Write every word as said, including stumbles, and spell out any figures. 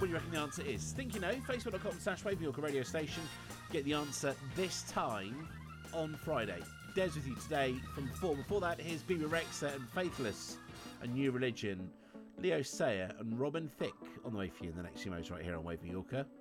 do you reckon the answer is? Think you know, facebook.com slash Waving Yorker radio station. Get the answer this time on Friday. Des with you today from four. Before that, here's Bebe Rexha and Faithless, A New Religion, Leo Sayer and Robin Thicke on the way for you in the next few moments right here on Waving Yorker.